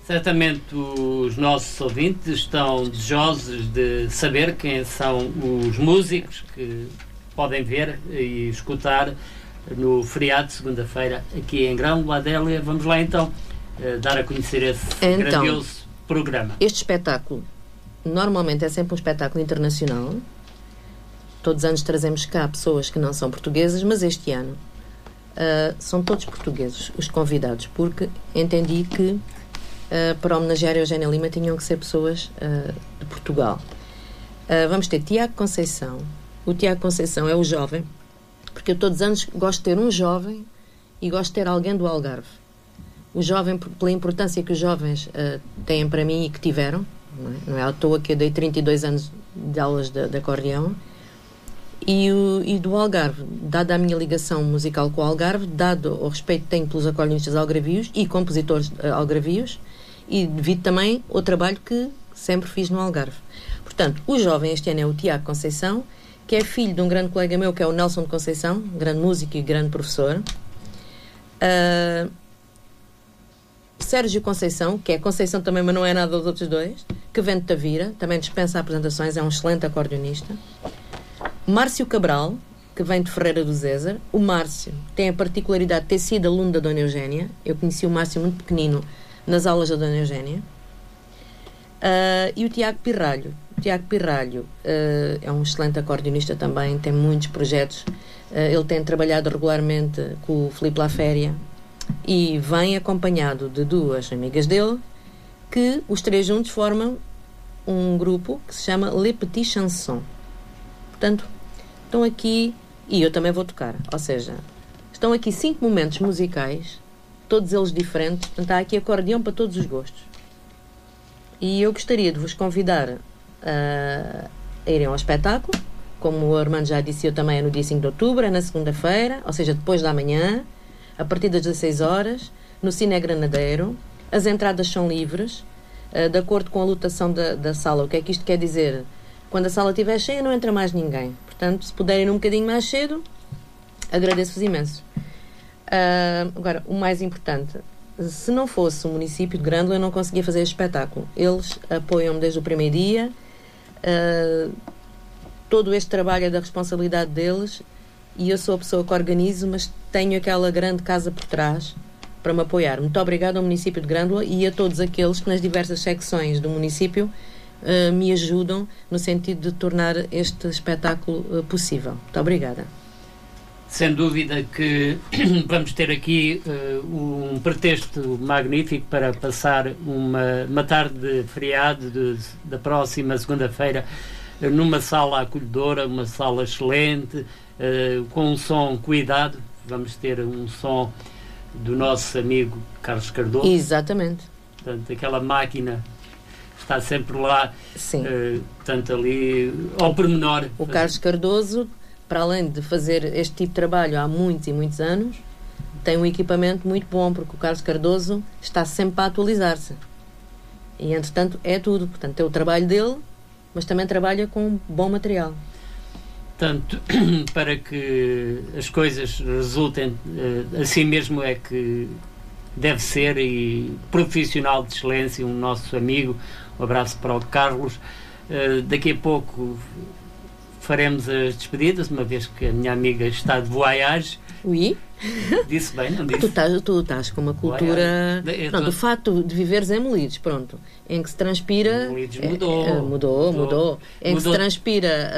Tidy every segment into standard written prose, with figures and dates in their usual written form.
Certamente os nossos ouvintes estão desejosos de saber quem são os músicos que podem ver e escutar no feriado de segunda-feira aqui em Grão, Adélia. Vamos lá então dar a conhecer esse grandioso programa. Este espetáculo normalmente é sempre um espetáculo internacional. Todos os anos trazemos cá pessoas que não são portuguesas, mas este ano são todos portugueses os convidados, porque entendi que para homenagear a Eugénia Lima tinham que ser pessoas de Portugal. Vamos ter Tiago Conceição. O Tiago Conceição é o jovem, porque eu todos os anos gosto de ter um jovem e gosto de ter alguém do Algarve. O jovem, pela importância que os jovens têm para mim e que tiveram, não é à toa que eu dei 32 anos de aulas de acordeão, e do Algarve, dada a minha ligação musical com o Algarve, dado o respeito que tenho pelos acordeonistas algarvios e compositores algarvios, e devido também ao trabalho que sempre fiz no Algarve. Portanto, o jovem este ano é o Tiago Conceição, que é filho de um grande colega meu, que é o Nelson de Conceição, grande músico e grande professor. Sérgio Conceição, que é Conceição também, mas não é nada dos outros dois, que vem de Tavira, também dispensa apresentações, é um excelente acordeonista. Márcio Cabral, que vem de Ferreira do Zézer. O Márcio tem a particularidade de ter sido aluno da Dona Eugénia. Eu conheci o Márcio muito pequenino nas aulas da Dona Eugénia. E o Tiago Pirralho. O Tiago Pirralho é um excelente acordeonista também, tem muitos projetos. Ele tem trabalhado regularmente com o Filipe Laféria e vem acompanhado de duas amigas dele, que os três juntos formam um grupo que se chama Les Petits Chansons. Portanto, estão aqui, e eu também vou tocar, ou seja, estão aqui 5 momentos musicais, todos eles diferentes. Portanto, há aqui acordeão para todos os gostos. E eu gostaria de vos convidar a irem ao espetáculo. Como o Armando já disse, eu também é no dia 5 de outubro, é na segunda-feira, ou seja, depois da manhã, a partir das 16 horas, no Cine Granadeiro. As entradas são livres, de acordo com a lotação da sala. O que é que isto quer dizer? Quando a sala estiver cheia, não entra mais ninguém. Portanto, se puderem ir um bocadinho mais cedo, agradeço-vos imenso. Agora, o mais importante, se não fosse o município de Grândola, eu não conseguia fazer este espetáculo. Eles apoiam-me desde o primeiro dia. Todo este trabalho é da responsabilidade deles e eu sou a pessoa que organizo, mas tenho aquela grande casa por trás para me apoiar. Muito obrigada ao município de Grândola e a todos aqueles que nas diversas secções do município me ajudam no sentido de tornar este espetáculo possível. Muito obrigada. Sem dúvida que vamos ter aqui um pretexto magnífico para passar uma tarde de feriado da próxima segunda-feira numa sala acolhedora, uma sala excelente, com um som cuidado. Vamos ter um som do nosso amigo Carlos Cardoso. Exatamente. Portanto, aquela máquina está sempre lá, tanto ali ao pormenor. O Carlos Cardoso, para além de fazer este tipo de trabalho há muitos e muitos anos, tem um equipamento muito bom, porque o Carlos Cardoso está sempre a atualizar-se. E, entretanto, é tudo. Portanto, é o trabalho dele, mas também trabalha com bom material. Portanto, para que as coisas resultem assim mesmo é que deve ser, e profissional de excelência, um nosso amigo. Um abraço para o Carlos. Daqui a pouco faremos as despedidas, uma vez que a minha amiga está de voyage. Oui. Disse bem, não disse? Tu estás com uma cultura... Pronto, o facto de viveres em Melides, pronto, em que se transpira... Melides mudou. Mudou. Em que se transpira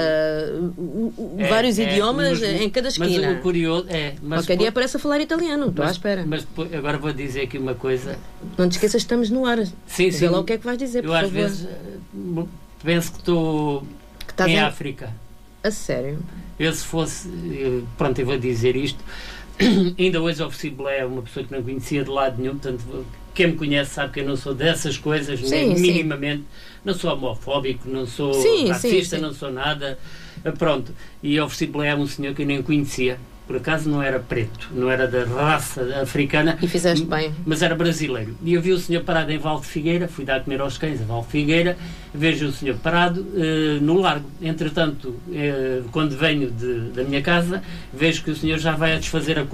vários idiomas em cada esquina. Mas o curioso mas qualquer dia aparece a falar italiano, estou à espera. Mas agora vou dizer aqui uma coisa. Não te esqueças, estamos no ar. Sim. Vê lá o que é que vais dizer, por favor. Às vezes penso que estou em África. A sério? Eu, se fosse... Pronto, eu vou dizer isto. Ainda hoje ofereci boleia a uma pessoa que não conhecia de lado nenhum, portanto, quem me conhece sabe que eu não sou dessas coisas, nem minimamente. Não sou homofóbico, não sou racista, não sou nada. Pronto. E ofereci boleia a um senhor que eu nem conhecia. Por acaso não era preto, não era da raça africana. E fizeste bem. Mas era brasileiro. E eu vi o senhor parado em Val de Figueira, fui dar a comer aos cães a Val de Figueira, vejo o senhor parado no largo. Entretanto, quando venho da minha casa, vejo que o senhor já vai a desfazer a